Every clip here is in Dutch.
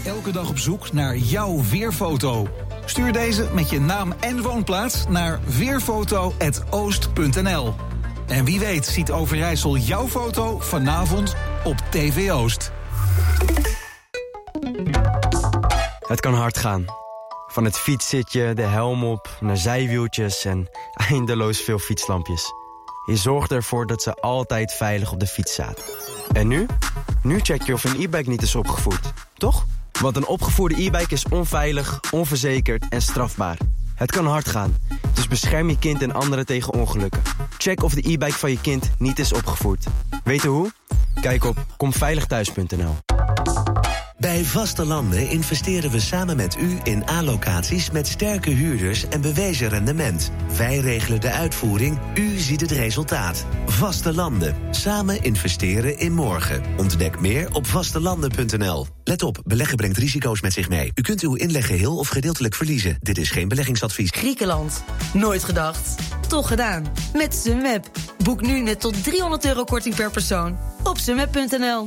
elke dag op zoek naar jouw weerfoto. Stuur deze met je naam en woonplaats naar weerfoto@oost.nl. En wie weet ziet Overijssel jouw foto vanavond op TV Oost. Het kan hard gaan. Van het fietszitje, de helm op, naar zijwieltjes en eindeloos veel fietslampjes. Je zorgt ervoor dat ze altijd veilig op de fiets zaten. En nu? Nu check je of een e-bike niet is opgevoerd, toch? Want een opgevoerde e-bike is onveilig, onverzekerd en strafbaar. Het kan hard gaan, dus bescherm je kind en anderen tegen ongelukken. Check of de e-bike van je kind niet is opgevoerd. Weten hoe? Kijk op komveiligthuis.nl. Bij Vaste Landen investeren we samen met u in A-locaties met sterke huurders en bewezen rendement. Wij regelen de uitvoering, u ziet het resultaat. Vaste Landen. Samen investeren in morgen. Ontdek meer op vastelanden.nl. Let op, beleggen brengt risico's met zich mee. U kunt uw inleg geheel of gedeeltelijk verliezen. Dit is geen beleggingsadvies. Griekenland. Nooit gedacht. Toch gedaan. Met Sunweb. Boek nu net tot €300 korting per persoon. Op sunweb.nl.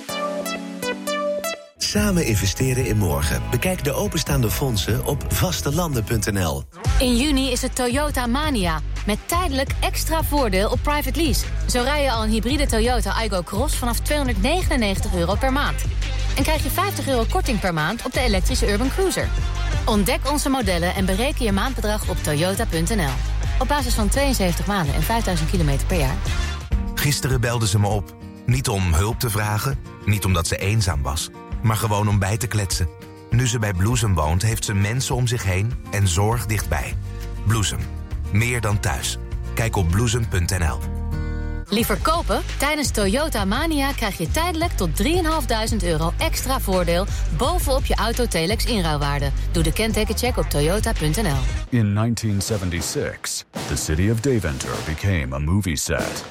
Samen investeren in morgen. Bekijk de openstaande fondsen op vastelanden.nl. In juni is het Toyota Mania. Met tijdelijk extra voordeel op private lease. Zo rij je al een hybride Toyota Aygo Cross vanaf €299 per maand. En krijg je €50 korting per maand op de elektrische Urban Cruiser. Ontdek onze modellen en bereken je maandbedrag op toyota.nl. Op basis van 72 maanden en 5000 kilometer per jaar. Gisteren belde ze me op. Niet om hulp te vragen, niet omdat ze eenzaam was, maar gewoon om bij te kletsen. Nu ze bij Bloesem woont, heeft ze mensen om zich heen en zorg dichtbij. Bloesem. Meer dan thuis. Kijk op bloesem.nl. Liever kopen? Tijdens Toyota Mania krijg je tijdelijk tot €3.500 extra voordeel bovenop je Auto-Telex inruilwaarde. Doe de kentekencheck op toyota.nl. In 1976, the city of Deventer became a movie set.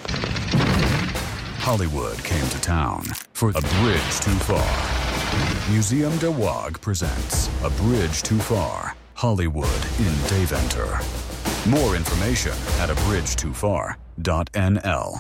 Hollywood came to town for A Bridge Too Far. Museum de Waag presents A Bridge Too Far, Hollywood in Deventer. More information at abridgetofar.nl.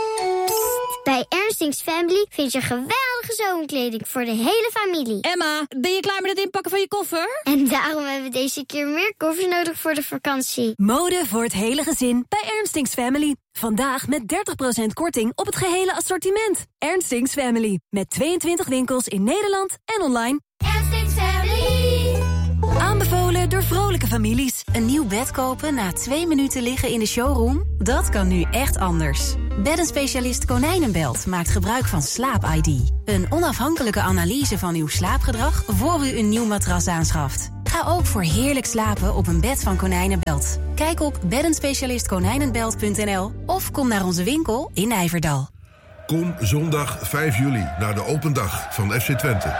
Bij Ernstings Family vind je geweldige zomerkleding voor de hele familie. Emma, ben je klaar met het inpakken van je koffer? En daarom hebben we deze keer meer koffers nodig voor de vakantie. Mode voor het hele gezin bij Ernstings Family. Vandaag met 30% korting op het gehele assortiment. Ernstings Family. Met 22 winkels in Nederland en online. Ernstings Family. Aanbevolen door vrolijke families. Een nieuw bed kopen na 2 minuten liggen in de showroom? Dat kan nu echt anders. Beddenspecialist Konijnenbelt maakt gebruik van Slaap-ID. Een onafhankelijke analyse van uw slaapgedrag voor u een nieuw matras aanschaft. Ga ook voor heerlijk slapen op een bed van Konijnenbelt. Kijk op beddenspecialistkonijnenbelt.nl of kom naar onze winkel in Nijverdal. Kom zondag 5 juli naar de open dag van FC Twente.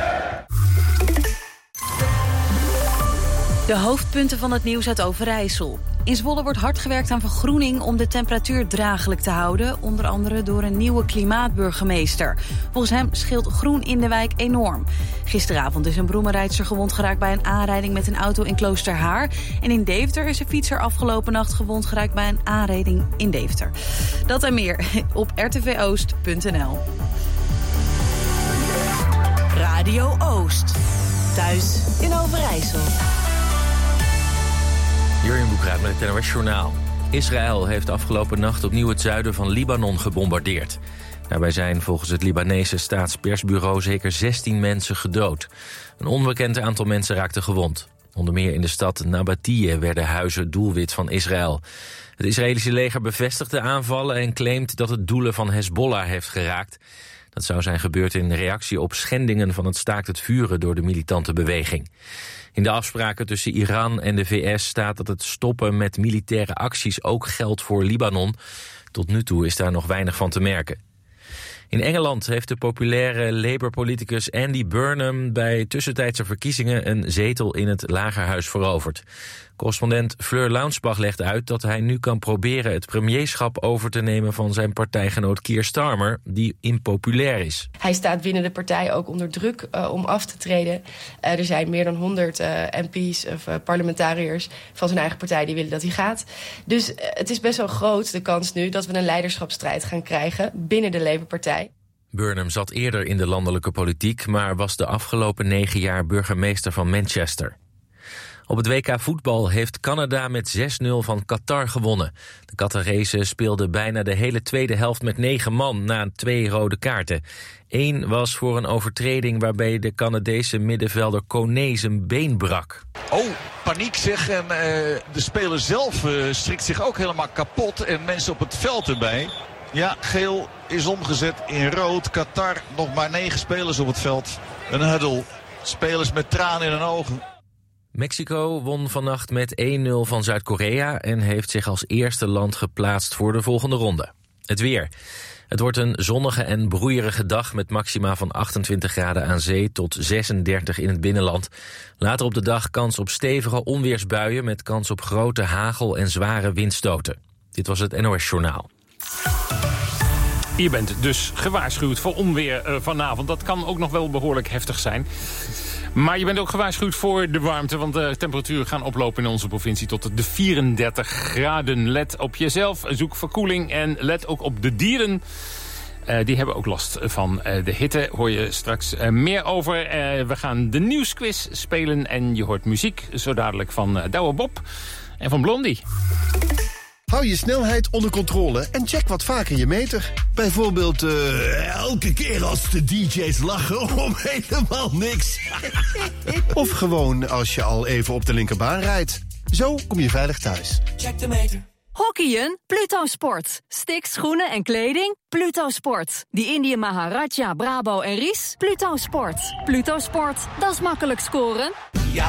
De hoofdpunten van het nieuws uit Overijssel. In Zwolle wordt hard gewerkt aan vergroening om de temperatuur draaglijk te houden. Onder andere door een nieuwe klimaatburgemeester. Volgens hem scheelt groen in de wijk enorm. Gisteravond is een Broemenrijdster gewond geraakt bij een aanrijding met een auto in Kloosterhaar. En in Deventer is een fietser afgelopen nacht gewond geraakt bij een aanrijding in Deventer. Dat en meer op rtvoost.nl. Radio Oost. Thuis in Overijssel. Jurjen Boekraat met het NOS Journaal. Israël heeft afgelopen nacht opnieuw het zuiden van Libanon gebombardeerd. Daarbij zijn volgens het Libanese staatspersbureau zeker 16 mensen gedood. Een onbekend aantal mensen raakte gewond. Onder meer in de stad Nabatiyeh werden huizen doelwit van Israël. Het Israëlische leger bevestigt de aanvallen en claimt dat het doelen van Hezbollah heeft geraakt. Dat zou zijn gebeurd in reactie op schendingen van het staakt het vuren door de militante beweging. In de afspraken tussen Iran en de VS staat dat het stoppen met militaire acties ook geldt voor Libanon. Tot nu toe is daar nog weinig van te merken. In Engeland heeft de populaire Labour-politicus Andy Burnham bij tussentijdse verkiezingen een zetel in het Lagerhuis veroverd. Correspondent Fleur Launsbach legt uit dat hij nu kan proberen het premierschap over te nemen van zijn partijgenoot Keir Starmer, die impopulair is. Hij staat binnen de partij ook onder druk om af te treden. Er zijn meer dan 100 MP's of parlementariërs van zijn eigen partij die willen dat hij gaat. Dus het is best wel groot de kans nu dat we een leiderschapsstrijd gaan krijgen binnen de Labour-partij. Burnham zat eerder in de landelijke politiek, maar was de afgelopen 9 jaar burgemeester van Manchester. Op het WK voetbal heeft Canada met 6-0 van Qatar gewonnen. De Qatarezen speelden bijna de hele tweede helft met 9 man na 2 rode kaarten. 1 was voor een overtreding waarbij de Canadese middenvelder Kone zijn been brak. Oh, paniek zeg. En de speler zelf strikt zich ook helemaal kapot. En mensen op het veld erbij. Ja, geel is omgezet in rood. Qatar, nog maar 9 spelers op het veld. Een huddle. Spelers met tranen in hun ogen. Mexico won vannacht met 1-0 van Zuid-Korea en heeft zich als eerste land geplaatst voor de volgende ronde. Het weer. Het wordt een zonnige en broeierige dag met maxima van 28 graden aan zee tot 36 in het binnenland. Later op de dag kans op stevige onweersbuien met kans op grote hagel en zware windstoten. Dit was het NOS Journaal. Je bent dus gewaarschuwd voor onweer vanavond. Dat kan ook nog wel behoorlijk heftig zijn. Maar je bent ook gewaarschuwd voor de warmte, want de temperaturen gaan oplopen in onze provincie tot de 34 graden. Let op jezelf, zoek verkoeling en let ook op de dieren. Die hebben ook last van de hitte, hoor je straks meer over. We gaan de nieuwsquiz spelen en je hoort muziek zo dadelijk van Douwe Bob en van Blondie. Hou je snelheid onder controle en check wat vaker je meter. Bijvoorbeeld elke keer als de DJ's lachen om helemaal niks. Of gewoon als je al even op de linkerbaan rijdt. Zo kom je veilig thuis. Check de meter. Hockeyen? Pluto Sport. Sticks, schoenen en kleding? Pluto Sport. Die Indië Maharaja, Brabo en Ries? Pluto Sport. Pluto Sport, dat is makkelijk scoren. Ja,